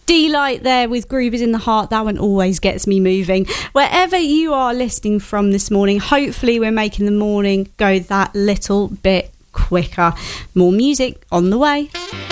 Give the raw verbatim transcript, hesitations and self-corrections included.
D-Light there with Groove is in the Heart. That one always gets me moving. Wherever you are listening from this morning, hopefully we're making the morning go that little bit quicker. More music on the way.